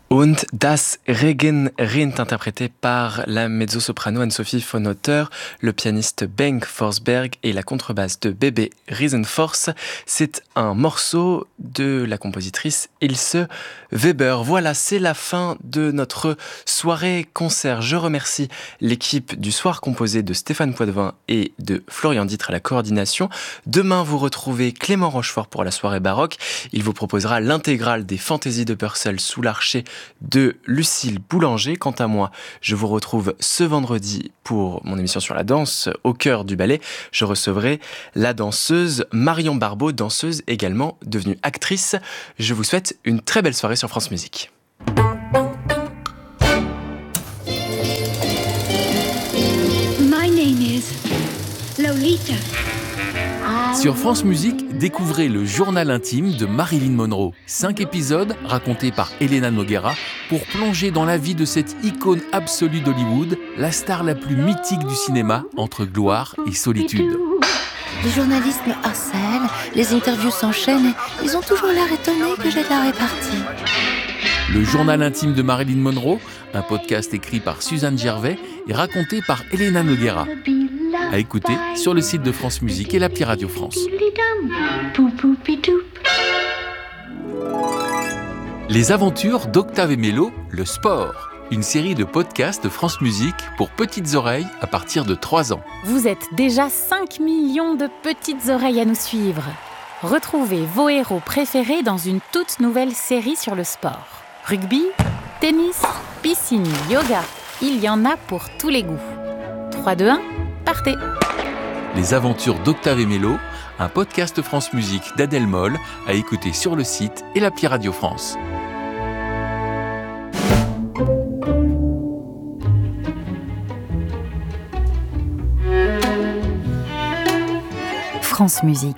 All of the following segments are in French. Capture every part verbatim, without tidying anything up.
Und das Regenrind, interprété par la mezzo-soprano Anne-Sophie von Otter, le pianiste Bengt Forsberg et la contrebasse de Bebe Riesenforce. C'est un morceau de la compositrice Ilse Weber. Voilà, c'est la fin de notre soirée-concert. Je remercie l'équipe du soir composée de Stéphane Poitvin et de Florian Ditre à la coordination. Demain, vous retrouvez Clément Rochefort pour la soirée baroque. Il vous proposera l'intégrale des Fantaisies de Purcell sous l'archet de Lucille Boulanger. Quant à moi, je vous retrouve ce vendredi pour mon émission sur la danse au cœur du ballet. Je recevrai la danseuse Marion Barbeau, danseuse également devenue actrice. Je vous souhaite une très belle soirée sur France Musique. My name is Lolita. Sur France Musique, découvrez le journal intime de Marilyn Monroe. Cinq épisodes racontés par Elena Noguera pour plonger dans la vie de cette icône absolue d'Hollywood, la star la plus mythique du cinéma entre gloire et solitude. Les journalistes me harcèlent, les interviews s'enchaînent et ils ont toujours l'air étonnés que j'ai de la répartie. Le journal intime de Marilyn Monroe, un podcast écrit par Suzanne Gervais et raconté par Elena Noguera. À écouter sur le site de France Musique et l'appli Radio France. Les aventures d'Octave et Mélo, le sport. Une série de podcasts de France Musique pour petites oreilles à partir de trois ans. Vous êtes déjà cinq millions de petites oreilles à nous suivre. Retrouvez vos héros préférés dans une toute nouvelle série sur le sport. Rugby, tennis, piscine, yoga. Il y en a pour tous les goûts. trois, deux, un, partez! Les aventures d'Octave et Mélo, un podcast France Musique d'Adèle Moll à écouter sur le site et l'appli Radio France. France Musique.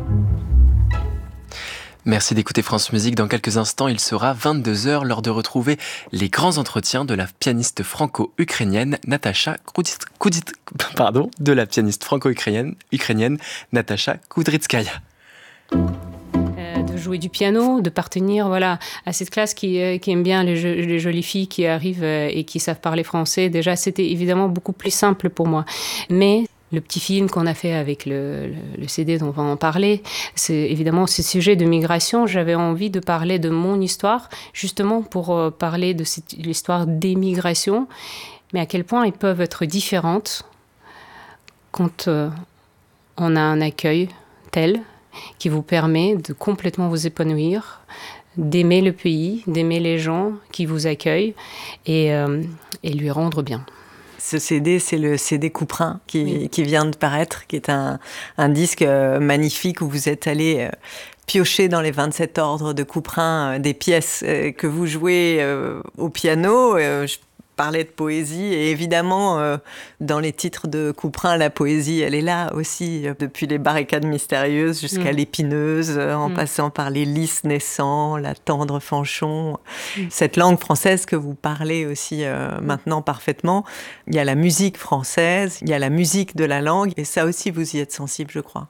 Merci d'écouter France Musique. Dans quelques instants, il sera vingt-deux heures, l'heure de retrouver les grands entretiens de la pianiste franco-ukrainienne Natacha Koudit... Koudit... Pardon, de la pianiste franco-ukrainienne ukrainienne Natacha Kudrytskaya. Euh, de jouer du piano, de partenir voilà, à cette classe qui, euh, qui aime bien les, jo- les jolies filles qui arrivent euh, et qui savent parler français. Déjà, c'était évidemment beaucoup plus simple pour moi. Mais le petit film qu'on a fait avec le, le, le C D dont on va en parler, c'est évidemment ce sujet de migration. J'avais envie de parler de mon histoire, justement pour euh, parler de cette, l'histoire des migrations, mais à quel point elles peuvent être différentes quand euh, on a un accueil tel qui vous permet de complètement vous épanouir, d'aimer le pays, d'aimer les gens qui vous accueillent et, euh, et lui rendre bien. Ce C D, c'est le C D Couperin qui, oui. qui vient de paraître, qui est un, un disque magnifique où vous êtes allé piocher dans les vingt-sept ordres de Couperin des pièces que vous jouez au piano. Je parlais de poésie et évidemment, euh, dans les titres de Couperin, la poésie, elle est là aussi, depuis les barricades mystérieuses jusqu'à mmh. l'épineuse, en mmh. passant par les lys naissants, la tendre Fanchon. Mmh. Cette langue française que vous parlez aussi euh, mmh. maintenant parfaitement, il y a la musique française, il y a la musique de la langue, et ça aussi, vous y êtes sensible, je crois.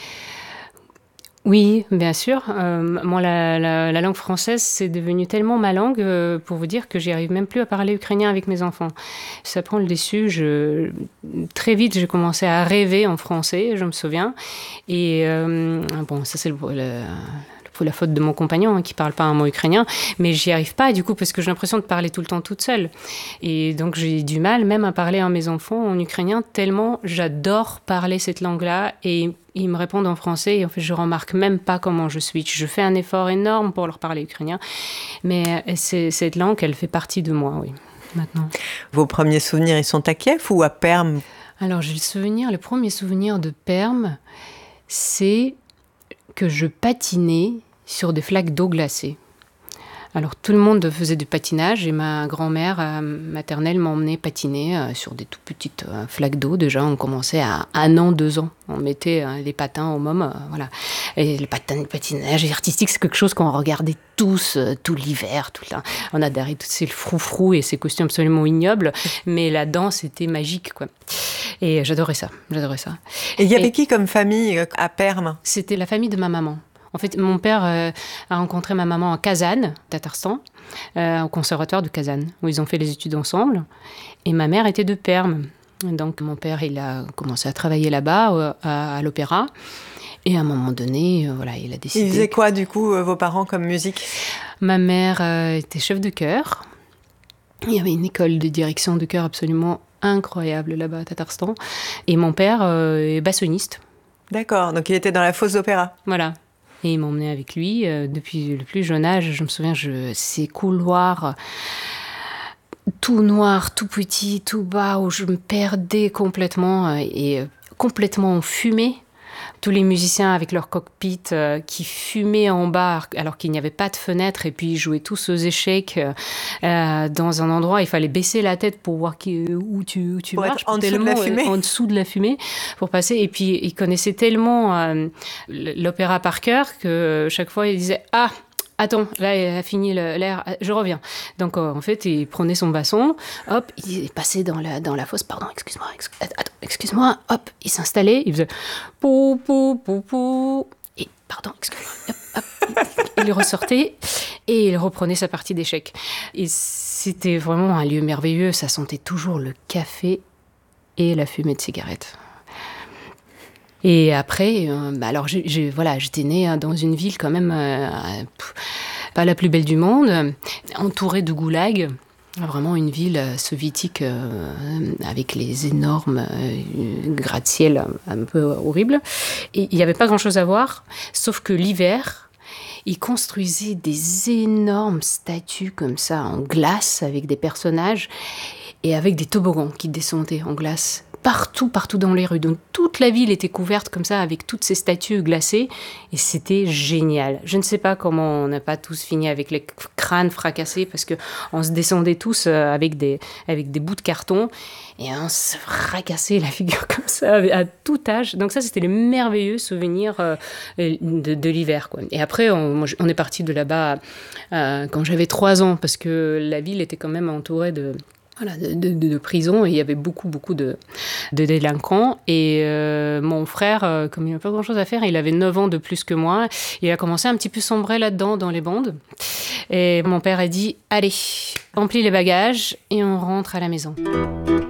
Oui, bien sûr. Euh, moi, la, la, la langue française, c'est devenu tellement ma langue, euh, pour vous dire que j'y arrive même plus à parler ukrainien avec mes enfants. Ça prend le dessus. Je, très vite, j'ai commencé à rêver en français, je me souviens. Et euh, bon, ça, c'est le, le, la faute de mon compagnon, hein, qui parle pas un mot ukrainien, mais j'y arrive pas, du coup, parce que j'ai l'impression de parler tout le temps toute seule. Et donc, j'ai du mal même à parler à mes enfants en ukrainien, tellement j'adore parler cette langue-là, et ils me répondent en français et en fait je remarque même pas comment je switch. Je fais un effort énorme pour leur parler ukrainien, mais c'est, cette langue, elle fait partie de moi, oui, maintenant. Vos premiers souvenirs, ils sont à Kiev ou à Perm ? Alors j'ai le souvenir, le premier souvenir de Perm, c'est que je patinais sur des flaques d'eau glacée. Alors tout le monde faisait du patinage et ma grand-mère euh, maternelle m'emmenait patiner euh, sur des tout petites euh, flaques d'eau. Déjà, on commençait à un an, deux ans. On mettait euh, les patins au môme, euh, voilà. Et le patin, le patinage artistique, c'est quelque chose qu'on regardait tous, euh, tout l'hiver, tout là. On a derrière tous ces froufrous et ces costumes absolument ignobles, mais la danse était magique, quoi. Et j'adorais ça, j'adorais ça. Et il y avait et qui comme famille à Perm ? C'était la famille de ma maman. En fait, mon père euh, a rencontré ma maman à Kazan, Tatarstan, euh, au conservatoire de Kazan, où ils ont fait les études ensemble. Et ma mère était de Perm. Donc mon père, il a commencé à travailler là-bas, euh, à, à l'opéra. Et à un moment donné, euh, voilà, il a décidé... Ils faisaient quoi, du coup, euh, vos parents, comme musique ? Ma mère euh, était chef de chœur. Il y avait une école de direction de chœur absolument incroyable là-bas à Tatarstan. Et mon père euh, est bassoniste. D'accord, donc il était dans la fosse d'opéra. Voilà. Et il m'emmenait avec lui euh, depuis le plus jeune âge. Je me souviens, je, ces couloirs... tout noir, tout petit, tout bas, où je me perdais complètement euh, et euh, complètement fumée. Tous les musiciens avec leur cockpit euh, qui fumaient en bas alors qu'il n'y avait pas de fenêtre et puis ils jouaient tous aux échecs euh, dans un endroit. Il fallait baisser la tête pour voir qui, où tu, où tu pour marches. Être en dessous de la fumée. En dessous de la fumée pour passer. Et puis ils connaissaient tellement euh, l'opéra par cœur que chaque fois ils disaient « Ah !» Attends, là, il a fini l'air, je reviens. Donc, euh, en fait, il prenait son basson, hop, il passait dans la, dans la fosse, pardon, excuse-moi, excuse, attends, excuse-moi, hop, il s'installait, il faisait pou, pou, pou, pou, et pardon, excuse-moi, hop, hop, il ressortait et il reprenait sa partie d'échecs. Et c'était vraiment un lieu merveilleux, ça sentait toujours le café et la fumée de cigarette. Et après, euh, bah alors j'ai, j'ai, voilà, j'étais née dans une ville quand même euh, pas la plus belle du monde, entourée de goulags, vraiment une ville soviétique euh, avec les énormes euh, gratte-ciel un peu horribles. Et il n'y avait pas grand-chose à voir, sauf que l'hiver, ils construisaient des énormes statues comme ça en glace avec des personnages et avec des toboggans qui descendaient en glace. Partout, partout dans les rues. Donc toute la ville était couverte comme ça avec toutes ces statues glacées et c'était génial. Je ne sais pas comment on n'a pas tous fini avec les crânes fracassés parce qu'on se descendait tous avec des, avec des bouts de carton et on se fracassait la figure comme ça à tout âge. Donc ça, c'était les merveilleux souvenirs de, de l'hiver, quoi. Et après, on, on est parti de là-bas euh, quand j'avais trois ans parce que la ville était quand même entourée de... Voilà, de, de, de prison, et il y avait beaucoup, beaucoup de, de délinquants. Et euh, mon frère, euh, comme il n'avait pas grand-chose à faire, il avait neuf ans de plus que moi, il a commencé un petit peu sombrer là-dedans, dans les bandes. Et mon père a dit, allez, remplis les bagages et on rentre à la maison.